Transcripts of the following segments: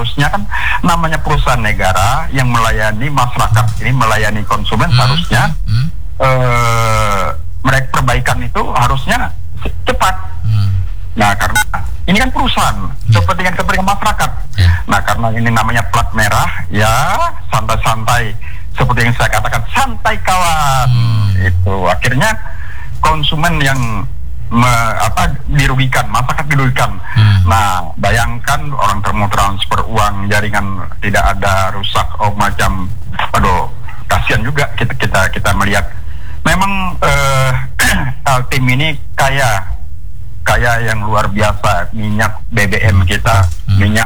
harusnya kan namanya perusahaan negara yang melayani masyarakat ini, melayani konsumen, harusnya mereka perbaikan itu harusnya cepat. Nah, karena ini kan perusahaan, kepentingan masyarakat. Nah, karena ini namanya plat merah, ya santai-santai, seperti yang saya katakan, santai kawan. Itu akhirnya konsumen yang dirugikan, masyarakat dirugikan. Nah, bayangkan orang mau transfer uang, jaringan tidak ada, rusak, macam, aduh, kasihan juga kita melihat. Memang Altim ini kaya yang luar biasa, minyak BBM kita, minyak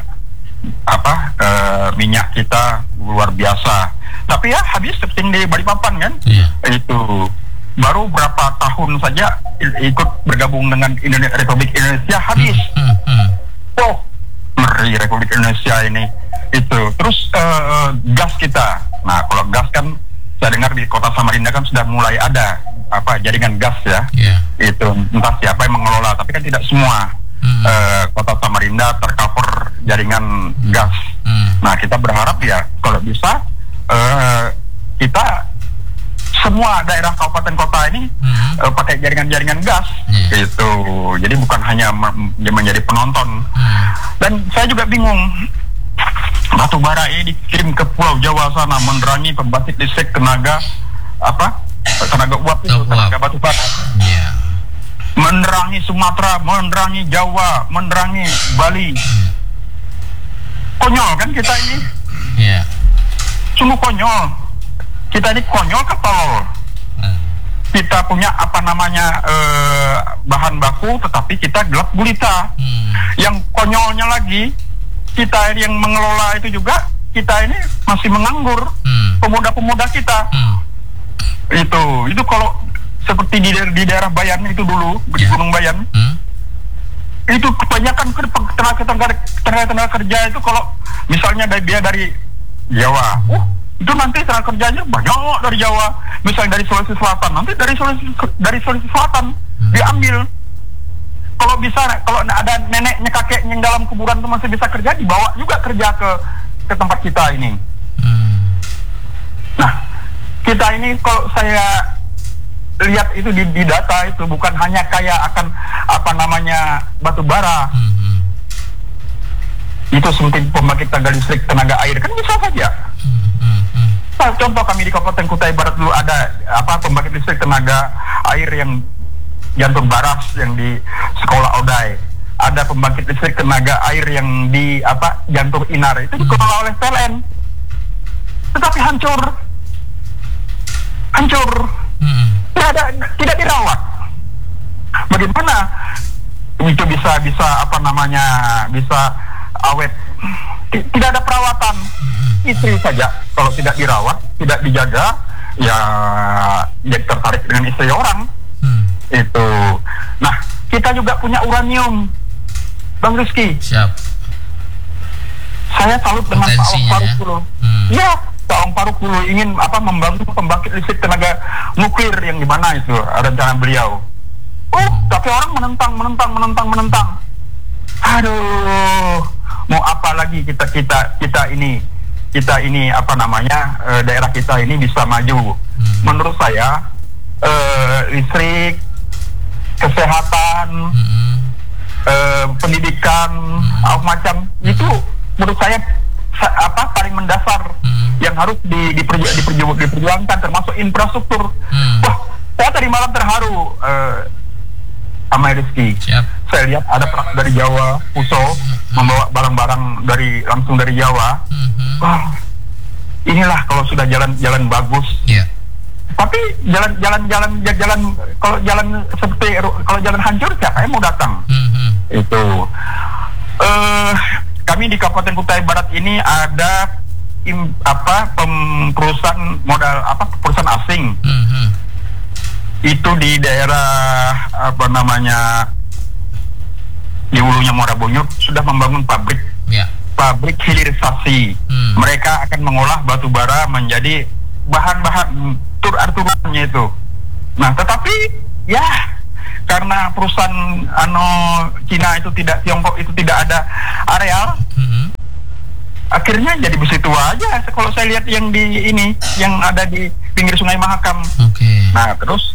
kita luar biasa. Tapi ya habis seperti di Balikpapan kan, itu baru berapa tahun saja ikut bergabung dengan Republik Indonesia habis. Oh, ngeri Republik Indonesia ini. Itu terus gas kita. Nah, kalau gas kan saya dengar di Kota Samarinda kan sudah mulai ada jaringan gas ya. Itu entah siapa yang mengelola, tapi kan tidak semua Kota Samarinda tercover jaringan gas. Nah, kita berharap ya kalau bisa kita semua daerah kabupaten kota ini pakai jaringan gas. Gitu. Jadi bukan hanya menjadi penonton. Dan saya juga bingung, batu bara ini dikirim ke Pulau Jawa sana, menerangi pembangkit listrik tenaga uap itu, tenaga batu bara. Menerangi Sumatera, menerangi Jawa, menerangi Bali. Konyol kan kita ini? Sungguh konyol. Kita ini konyol ke tolol. Kita punya bahan baku, tetapi kita gelap gulita. Yang konyolnya lagi, kita yang mengelola itu juga, kita ini masih menganggur. Pemuda-pemuda kita. Itu kalau seperti di daerah Bayan itu dulu, di Gunung Bayan, itu kebanyakan tenaga kerja itu kalau misalnya dia dari Jawa, itu nanti tenaga kerjanya banyak dari Jawa. Misalnya dari Sulawesi Selatan, nanti dari Sulawesi Selatan diambil. Kalau bisa, kalau ada neneknya, kakeknya yang dalam kuburan itu masih bisa kerja, dibawa juga kerja ke tempat kita ini. Nah, kita ini kalau saya lihat itu di data itu bukan hanya kaya akan batu bara. Itu seperti pembangkit tenaga air kan bisa saja. Nah, contoh kami di Kabupaten Kutai Barat dulu ada pembangkit listrik tenaga air yang Jantung Baras yang di Sekolah Odai. Ada pembangkit listrik tenaga air yang di Jantung Inar, itu dikelola oleh PLN. Tetapi hancur. Tidak dirawat. Bagaimana itu bisa bisa awet? Tidak ada perawatan. Istri saja kalau tidak dirawat, tidak dijaga, ya jadi tertarik dengan istri orang. Itu. Nah, kita juga punya uranium, Bang Rizky. Siap. Saya salut dengan Pak Ong Parukulu. Ya, Pak Ong Parukulu ingin membangun pembangkit listrik tenaga nuklir yang di mana itu rencana beliau. Tapi orang menentang. Aduh, mau apa lagi kita ini daerah kita ini bisa maju. Menurut saya listrik, kesehatan, pendidikan, macam itu menurut saya paling mendasar yang harus diperjuangkan, termasuk infrastruktur. Wah, saya tadi malam terharu sama Rizky. Saya lihat ada truk dari Jawa, Puso, membawa barang-barang langsung dari Jawa. Wah, inilah kalau sudah jalan bagus. Tapi jalan kalau jalan hancur, siapa yang mau datang? Itu. Kami di Kabupaten Kutai Barat ini ada perusahaan perusahaan asing. Itu di daerah di hulunya Muara Bonyok sudah membangun pabrik hilirisasi. Mereka akan mengolah batu bara menjadi bahan-bahan turunannya itu. Nah, tetapi ya karena perusahaan Cina itu Tiongkok itu tidak ada areal, akhirnya jadi besi tua aja kalau saya lihat yang di ini yang ada di pinggir Sungai Mahakam. Nah terus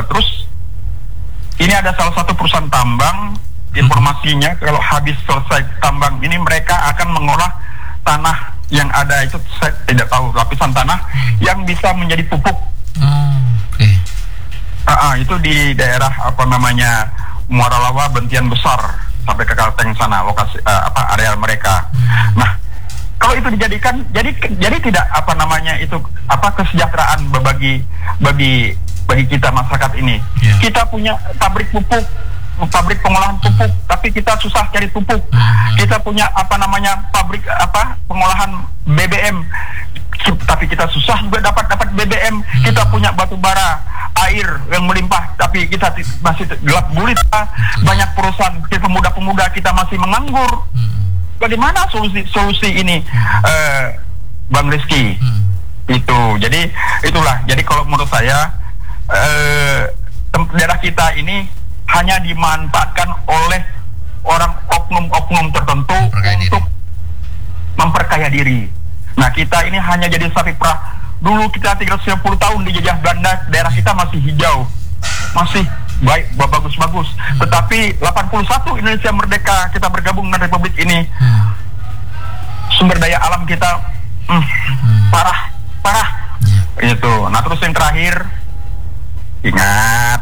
ini ada salah satu perusahaan tambang, informasinya kalau habis selesai tambang ini mereka akan mengolah tanah yang ada itu, saya tidak tahu, lapisan tanah yang bisa menjadi pupuk. Itu di daerah Muara Lawa, Bentian Besar sampai ke Kalteng sana, lokasi areal mereka. Nah kalau itu dijadikan jadi tidak itu kesejahteraan bagi kita masyarakat ini. Kita punya pabrik pengolahan pupuk, tapi kita susah cari pupuk. Kita punya pabrik pengolahan BBM, tapi kita susah juga dapat BBM. Kita punya batu bara, air yang melimpah, tapi kita masih gelap gulita. Banyak perusahaan, pemuda-pemuda kita masih menganggur. Bagaimana solusi ini, Bang Rizky? Itu, jadi itulah. Jadi kalau menurut saya daerah kita ini hanya dimanfaatkan oleh orang oknum tertentu untuk memperkaya diri. Nah kita ini hanya jadi sapi perah. Dulu kita 350 tahun dijajah Belanda, daerah kita masih hijau, masih baik, bagus-bagus. Tetapi 81 Indonesia merdeka, kita bergabung dengan Republik ini, sumber daya alam kita parah. Itu. Nah terus yang terakhir, ingat,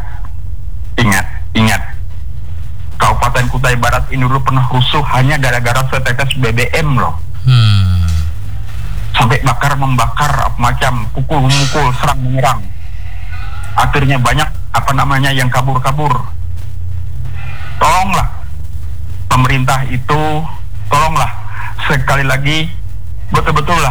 Kabupaten Kutai Barat ini dulu pernah rusuh hanya gara-gara setetes BBM loh. Sampai membakar macam, pukul-mukul, serang menyerang. Akhirnya banyak yang kabur. Tolonglah pemerintah itu, tolonglah sekali lagi betul-betul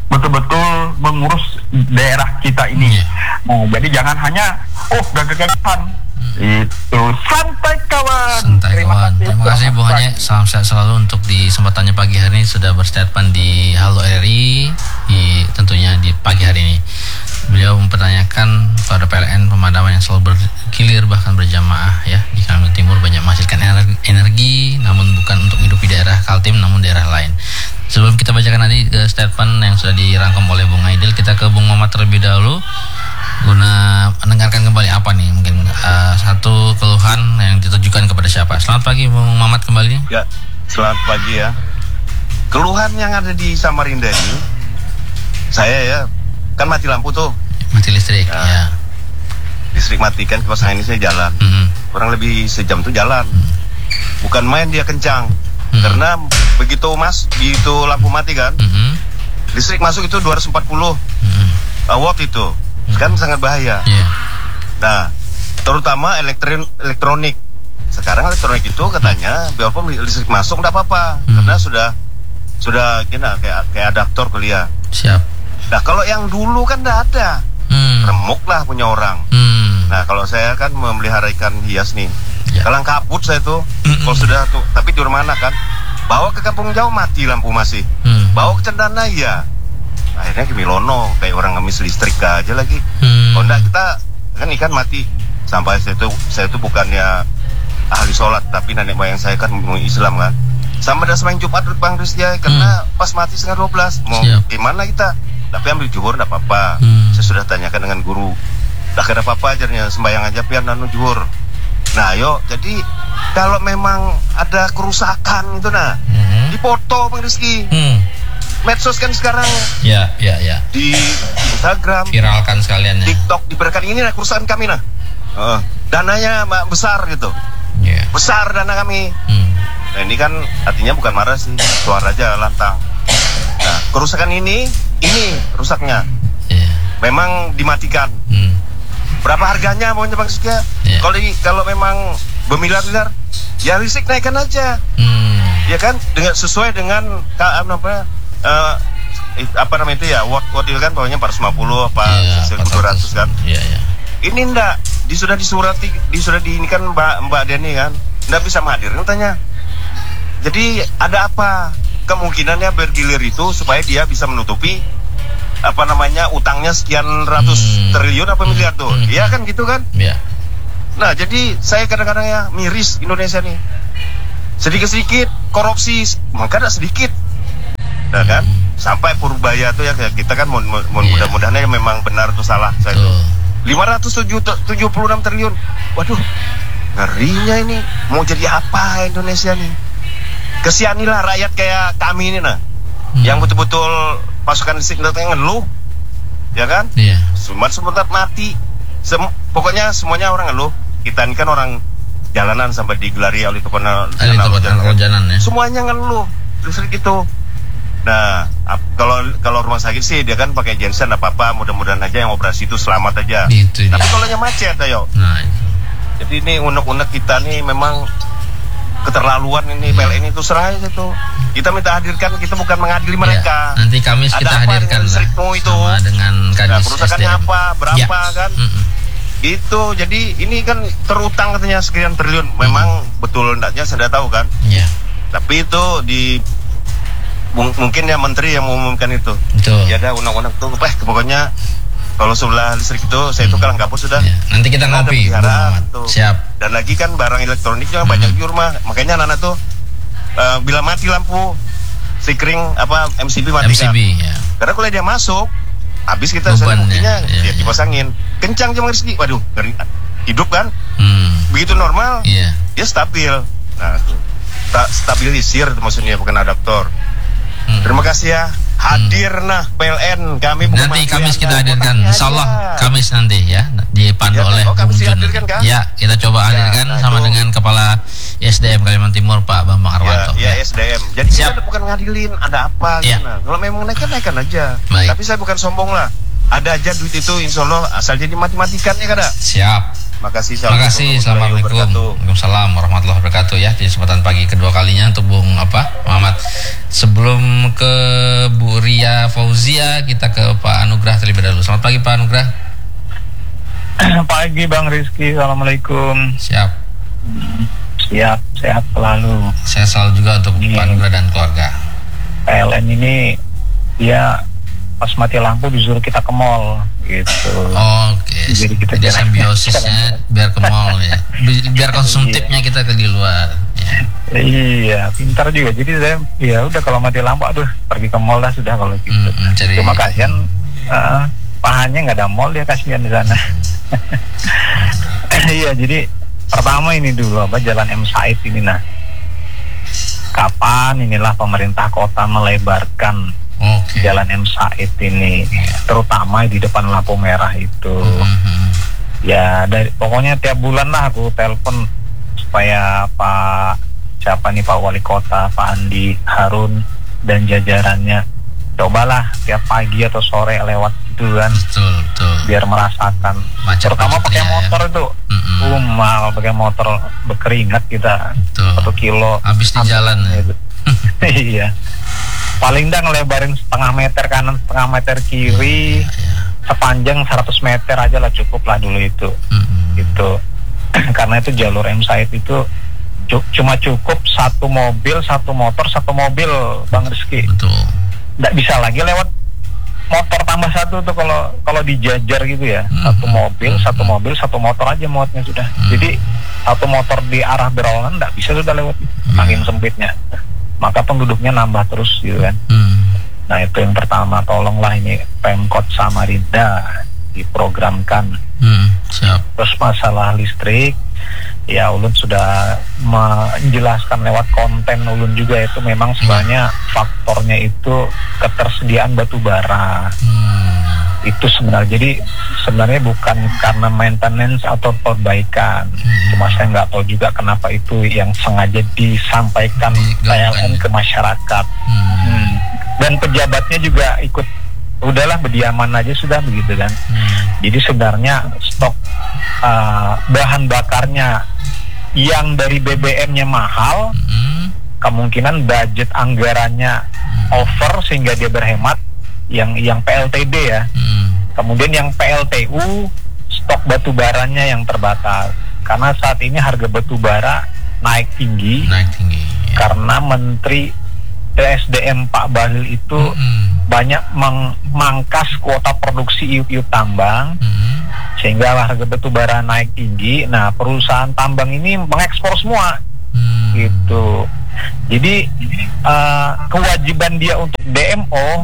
mengurus daerah kita ini. Nah, jadi jangan hanya gagah-gagahan. Itu santai kawan. Terima kasih Bung Hanye. Salam sehat selalu untuk di kesempatannya pagi hari ini sudah berstatement di Halo RRI tentunya di pagi hari ini. Beliau mempertanyakan pada PLN pemadaman yang selalu bergilir bahkan berjamaah ya di Kalimantan Timur banyak menghasilkan energi namun bukan untuk menghidupi daerah Kaltim namun daerah lain. Sebelum kita bacakan nanti statement yang sudah dirangkum oleh Bung Aidil, kita ke Bung Mamat terlebih dahulu guna mendengarkan kembali apa nih mungkin satu keluhan yang ditujukan kepada siapa. Selamat pagi Bung Mamat kembali. Ya, selamat pagi ya. Keluhan yang ada di Samarinda ini, saya ya kan mati lampu tuh, mati listrik ya. Listrik matikan, kipas angin ini saya jalan kurang lebih sejam tuh jalan. Bukan main dia kencang. Karena begitu lampu mati kan, listrik masuk itu 240 watt itu kan sangat bahaya. Nah terutama elektronik. Sekarang elektronik itu katanya biarpun listrik masuk tidak apa-apa karena sudah kayak adaptor kuliah. Siap. Nah kalau yang dulu kan tidak ada, remuk lah punya orang. Nah kalau saya kan memelihara ikan hias nih, kalang kabut saya tuh, kalau sudah tuh, tapi di mana kan, bawa ke kampung jauh mati lampu masih, bawa ke Cendana ya, akhirnya ke Milono kayak orang ngemis listrik aja lagi. Kalau enggak kita kan ikan mati. Sampai saya tuh bukannya ahli sholat, tapi nenek moyang saya kan Islam kan. Sampai dah semain Jumat Bang Rizky karena pas mati 11:30 mau gimana kita? Tapi ambil juhur enggak apa-apa. Saya sudah tanyakan dengan guru. Dah kena apa-apa ajarnya, sembahyang aja pian nanu juhur. Nah, ayo, jadi kalau memang ada kerusakan itu dipoto Bang Rizky. Medsos kan sekarang di Instagram viralkan sekalian ya. TikTok diberikan ini kerusakan kami dananya besar gitu. Besar dana kami. Nah, ini kan artinya bukan marah sih, suara aja lantang. Nah, kerusakan ini rusaknya. Memang dimatikan. Berapa harganya maunya Bang Rizky? Kalau memang bermiliar-miliar, ya listrik naikkan aja. Ya kan, sesuai dengan itu ya, watt itu kan pokoknya 450 apa 1200 kan. Ini enggak, sudah ini kan Mbak Deni kan, enggak bisa hadir tanya. Jadi ada apa? Kemungkinannya bergilir itu supaya dia bisa menutupi utangnya sekian ratus triliun apa miliar tuh. Iya kan gitu kan? Nah, jadi saya kadang-kadang ya miris Indonesia nih. Sedikit-sedikit korupsi, maka ada sedikit. Nah kan? sampai Purbaya tuh ya kita kan mudah-mudahan memang benar tuh salah saya itu 576 triliun. Waduh, ngerinya ini mau jadi apa Indonesia nih? Kesianilah rakyat kayak kami ini yang betul-betul pasukan listrik ngeluh, ya kan? Sebentar mati. Pokoknya semuanya orang ngeluh. Kita ini kan orang jalanan sampai digelari oleh Tokonan ya. Semuanya ngeluh listrik itu. Nah, kalau rumah sakit sih dia kan pakai genset apa-apa, mudah-mudahan aja yang operasi itu selamat aja. Tapi kalau yang macet ayo. Nah, itu. Jadi ini unek-unek kita nih memang keterlaluan ini PLN itu serah itu. Kita minta hadirkan, kita bukan mengadili mereka. Nanti Kamis kita hadirkan listrikmu itu. Sama dengan Kadis kerusakannya SDM. apa, berapa kan? Itu jadi ini kan terutang katanya sekian triliun. Memang betul enggaknya saya tahu kan. Tapi itu mungkin ya menteri yang mengumumkan itu. Ya ada undang-undang tuh, pokoknya kalau sebelah listrik itu saya itu kalang kabut sudah. Nanti kita ngopi. Siap. Dan lagi kan barang elektronik juga banyak di rumah. Makanya anak-anak tuh bila mati lampu sikring MCB matikan. Karena kalau dia masuk habis kita buktinya dia kipas angin kencang cuma Rizky, waduh ngeri, hidup kan begitu normal dia stabil. Nah tuh stabilisir maksudnya, bukan adaptor. Terima kasih ya hadir PLN kami nanti Kamis kita hadirkan insyaallah Kamis nanti ya dipandu oleh Bung Jun kan? Ya kita coba hadirkan sama dengan Kepala SDM Kalimantan Timur Pak Bambang Arwanto SDM. Jadi kita bukan ngadilin ada apa kalau memang naikkan aja. Tapi saya bukan sombong lah, ada aja duit itu insyaallah asal jadi mati-matikan ya kada. Siap. Makasih. Assalamualaikum. Waalaikumsalam warahmatullahi wabarakatuh ya. Di kesempatan pagi kedua kalinya untuk Bung Muhammad. Sebelum ke Bu Ria Fauzia, kita ke Pak Anugrah terlebih dahulu. Selamat pagi Pak Anugrah. Pagi Bang Rizky. Assalamualaikum. Siap, sehat selalu. Sehat selalu juga untuk Pak Anugrah dan keluarga. PLN ini dia pas mati lampu disuruh kita ke mall gitu. Jadi kita simbiosisnya biar ke mall ya. Biar konsumtifnya kita di luar. Iya, pintar juga. Jadi saya ya udah kalau mati lampu pergi ke mall lah sudah kalau gitu. Cuma kasihan pahanya nggak ada mall, dia kasihan di sana. Iya, jadi pertama ini dulu Jalan M Said ini kapan inilah pemerintah kota melebarkan Jalan M Said ini, terutama di depan lampu merah itu. Ya pokoknya tiap bulan lah aku telepon supaya Pak Wali Kota Pak Andi Harun dan jajarannya cobalah tiap pagi atau sore lewat gitu kan. Betul. Biar merasakan terutama pakai motor itu mal pakai motor berkeringat kita 1 kilo habis di jalan gitu. Iya, paling dah ngelebarin setengah meter kanan setengah meter kiri sepanjang 100 meter aja lah cukup lah dulu itu gitu. Karena itu jalur M Said itu cuma cukup 1 mobil 1 motor 1 mobil Bang Rizky. Nggak bisa lagi lewat motor tambah 1 tuh kalau dijajar gitu ya. 1 mobil 1 motor aja muatnya sudah. Jadi 1 motor di arah berlawanan nggak bisa sudah lewat saking sempitnya. Maka penduduknya nambah terus gitu kan. Nah itu yang pertama, tolonglah ini Pemkot Samarinda diprogramkan. Siap. Terus masalah listrik ya Ulun sudah menjelaskan lewat konten Ulun juga, itu memang sebenarnya faktornya itu ketersediaan batu bara. Itu sebenarnya, jadi sebenarnya bukan karena maintenance atau perbaikan. Cuma saya nggak tahu juga kenapa itu yang sengaja disampaikan PLN ke masyarakat. Dan pejabatnya juga ikut, udahlah berdiaman aja sudah begitu kan. Jadi sebenarnya stok bahan bakarnya yang dari BBM-nya mahal, kemungkinan budget anggarannya over sehingga dia berhemat. Yang PLTB ya. Kemudian yang PLTU stok batu baranya yang terbatas. Karena saat ini harga batu bara naik tinggi. Karena Menteri SDM Pak Bahlil itu banyak memangkas kuota produksi iup tambang. Sehingga harga batu bara naik tinggi. Nah, perusahaan tambang ini mengekspor semua. Gitu. Jadi kewajiban dia untuk DMO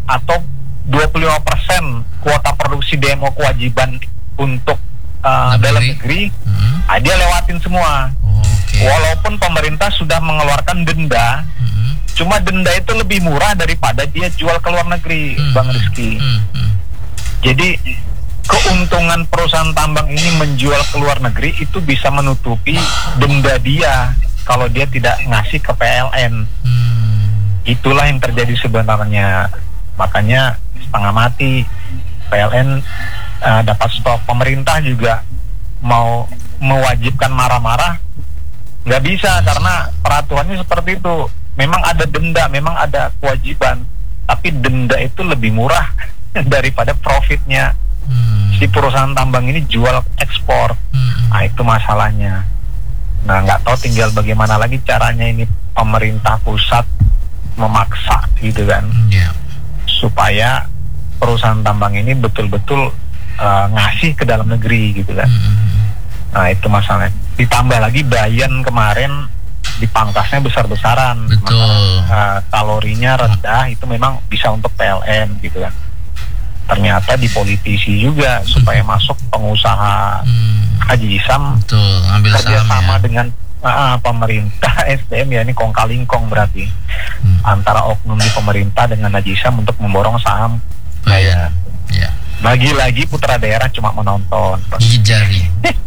atau 25% kuota produksi demo kewajiban untuk dalam negeri, dia lewatin semua. Walaupun pemerintah sudah mengeluarkan denda, cuma denda itu lebih murah daripada dia jual ke luar negeri, Bang Rizky. Jadi keuntungan perusahaan tambang ini menjual ke luar negeri itu bisa menutupi denda dia kalau dia tidak ngasih ke PLN. Itulah yang terjadi sebenarnya. Makanya setengah mati PLN dapat stop. Pemerintah juga mau mewajibkan marah-marah, nggak bisa karena peraturannya seperti itu. Memang ada denda, memang ada kewajiban, tapi denda itu lebih murah daripada profitnya si perusahaan tambang ini jual ekspor. Nah, itu masalahnya. Nah, nggak tahu tinggal bagaimana lagi caranya ini pemerintah pusat memaksa gitu kan, supaya perusahaan tambang ini betul-betul ngasih ke dalam negeri gitu kan. Nah, itu masalahnya. Ditambah lagi Bayan kemarin dipangkasnya besar-besaran. Betul. Kalorinya rendah, itu memang bisa untuk PLN gitu kan. Ternyata dipolitisi juga supaya masuk pengusaha Haji Isam. Betul, ambil kerjasama dengan pemerintah SDM, ya ini kong kali kong berarti antara oknum di pemerintah dengan Haji Isam untuk memborong saham Bayan. Ya. Lagi-lagi putra daerah cuma menonton. Gigit jari.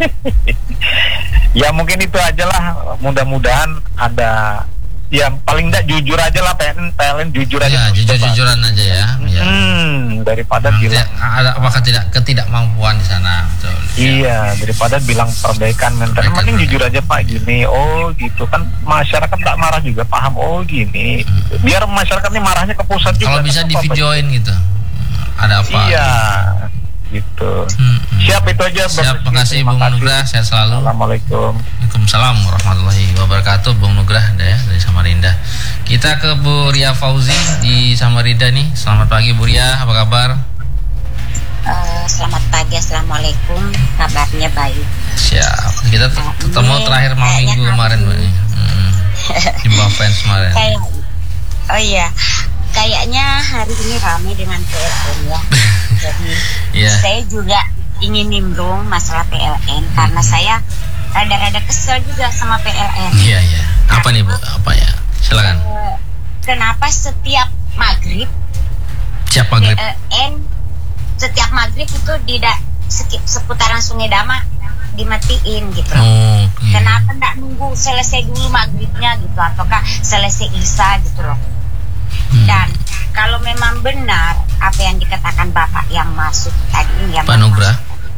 Ya mungkin itu aja lah. Mudah-mudahan ada, ya paling enggak jujur aja lah, PLN jujur aja. Ya, jujur-jujuran aja ya. Daripada bilang ada apakah ketidakmampuan di sana. Betul. Iya, daripada bilang perbaikan mental. Mending jujur aja Pak gini. Oh gitu kan, masyarakat tak marah juga, paham. Oh gini. Biar masyarakat ini marahnya ke pusat juga. Kalau bisa di videoin gitu. Ada apa? Iya, gitu. Siap, itu aja. Siap, makasih Bung Nugrah, sehat selalu. Assalamualaikum. Waalaikumsalam warahmatullahi wabarakatuh, Bung Nugrah ya, dari Samarinda. Kita ke Bu Ria Fauzi di Samarinda nih. Selamat pagi Bu Ria, apa kabar? Selamat pagi, assalamualaikum. Kabarnya baik. Siap. Kita ketemu terakhir malam minggu kemarin, Bu. Di Fans kemarin. Oh iya. Kayaknya hari ini ramai dengan PLN ya. Jadi saya juga ingin nimbrung masalah PLN karena saya rada-rada kesel juga sama PLN. Iya. Apa nih Bu? Apa ya? Silakan. Kenapa setiap maghrib PLN setiap maghrib itu di seputaran Sungai Dama dimatiin gitu. Kenapa enggak nunggu selesai dulu maghribnya gitu, ataukah selesai Isya gitu loh. Dan kalau memang benar apa yang dikatakan Bapak yang masuk tadi, yang Pak Nugrah,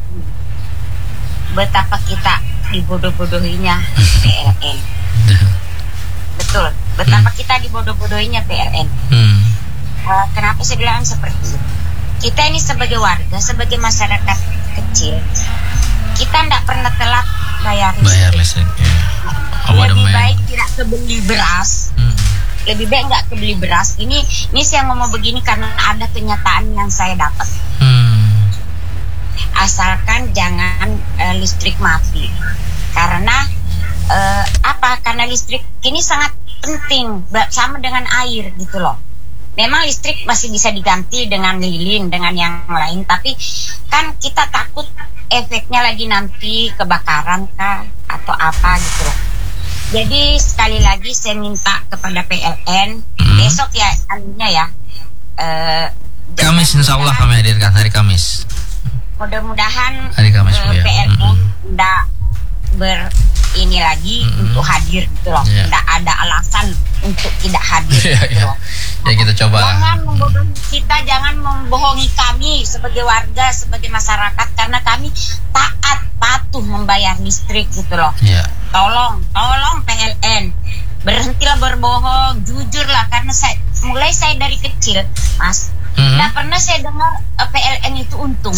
betapa kita dibodoh-bodohinya PLN. Betul, betapa kita dibodoh-bodohinya PLN. Kenapa saya bilang seperti itu? Kita ini sebagai warga, sebagai masyarakat kecil, kita tidak pernah telat bayar listrik. Lebih baik tidak kebeli beras. Lebih baik nggak kebeli beras. Ini saya ngomong begini karena ada kenyataan yang saya dapat. Asalkan jangan listrik mati. Karena karena listrik ini sangat penting, sama dengan air gitu loh. Memang listrik masih bisa diganti dengan lilin, dengan yang lain, tapi kan kita takut efeknya lagi nanti kebakaran kah atau apa gitu loh. Jadi sekali lagi saya minta kepada PLN besok ya Kamis insya Allah kami hadirkan hari Kamis. Mudah-mudahan hari Kamis PLN tidak ini lagi untuk hadir gitu loh. Tidak ada alasan untuk tidak hadir gitu loh. Ya kita coba. Jangan membohongi kita, jangan membohongi kami sebagai warga, sebagai masyarakat, karena kami taat patuh membayar listrik gitu loh. Tolong PLN berhentilah berbohong, jujurlah, karena saya dari kecil Mas, tidak pernah saya dengar PLN itu untung.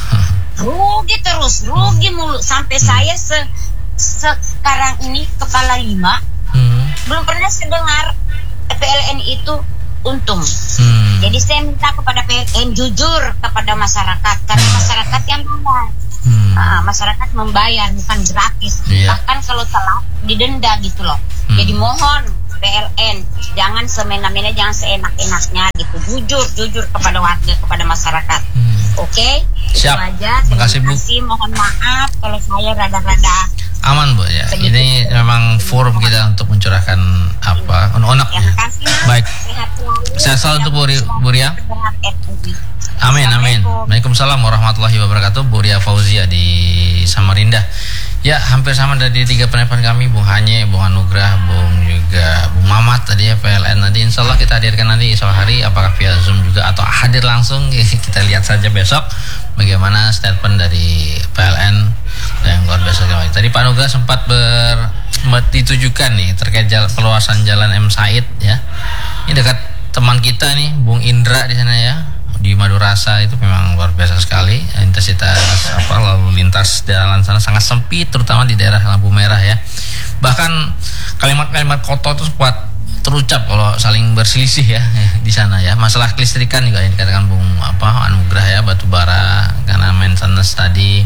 Rugi mulu sampai saya sekarang ini kepala 5 belum pernah saya dengar PLN itu untung. Jadi saya minta kepada PLN jujur kepada masyarakat, karena masyarakat yang bayar. Masyarakat membayar, bukan gratis. Bahkan kalau telat didenda gitu loh. Jadi mohon PLN, jangan semena-mena, jangan seenak-enaknya gitu. Jujur kepada warga, kepada masyarakat. Oke? Siap. Itu aja. Terima kasih, Bu. Mohon maaf kalau saya rada-rada aman, Bu ya. Ini memang forum kita untuk mencurahkan apa unek-unek. Baik. Sehat selalu untuk Bu Ria. Amin. Waalaikumsalam warahmatullahi wabarakatuh. Bu Ria Fauzia di Samarinda. Ya, hampir sama dari 3 penelpon kami, Bung Hanye, Bung Anugrah, Bung Mamat tadi ya, PLN. Nanti insya Allah kita hadirkan nanti esok hari, apakah via Zoom juga atau hadir langsung, kita lihat saja besok bagaimana statement dari PLN yang luar biasa. Tadi Pak Anugrah sempat ditujukan nih terkait perluasan jalan M. Said ya. Ini dekat teman kita nih, Bung Indra di sana ya. Di Madurasa itu memang luar biasa sekali, intensitas lalu lintas jalan sana sangat sempit, terutama di daerah lampu merah ya. Bahkan kalimat-kalimat kotor itu sempat terucap kalau saling berselisih ya di sana ya. Masalah kelistrikan juga yang dikatakan Bung Anugrah ya, batu bara karena maintenance tadi.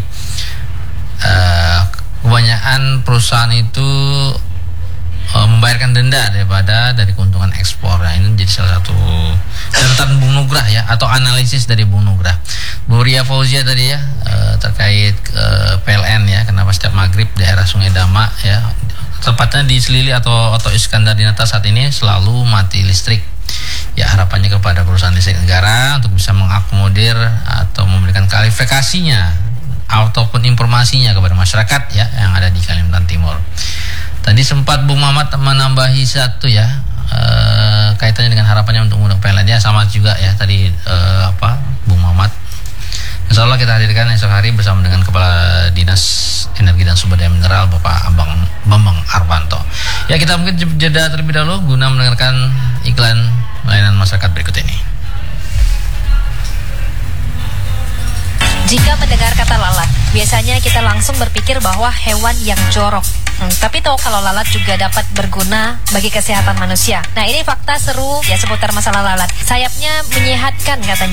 Kebanyakan perusahaan itu membayarkan denda dari keuntungan ekspor. Nah, ini jadi salah satu catatan Bung Nugrah ya, atau analisis dari Bung Nugrah. Bu Ria Fauzia tadi ya, terkait PLN ya, kenapa setiap maghrib daerah Sungai Dama ya, tepatnya di Selili atau Iskandar Dinata saat ini selalu mati listrik. Ya, harapannya kepada perusahaan listrik negara untuk bisa mengakomodir atau memberikan klarifikasinya ataupun informasinya kepada masyarakat ya yang ada di Kalimantan Timur. Tadi sempat Bung Mamat menambahi satu ya, kaitannya dengan harapannya untuk mengundang PLN ya, sama juga ya tadi Bung Mamat. Insya Allah kita hadirkan esok hari bersama dengan Kepala Dinas Energi dan Sumber Daya Mineral Bapak Bambang Arbanto. Ya, kita mungkin jeda terlebih dahulu guna mendengarkan iklan layanan masyarakat berikut ini. Jika mendengar kata lalat, biasanya kita langsung berpikir bahwa hewan yang jorok. Tapi tahu kalau lalat juga dapat berguna bagi kesehatan manusia. Nah, ini fakta seru ya seputar masalah lalat. Sayapnya menyehatkan katanya.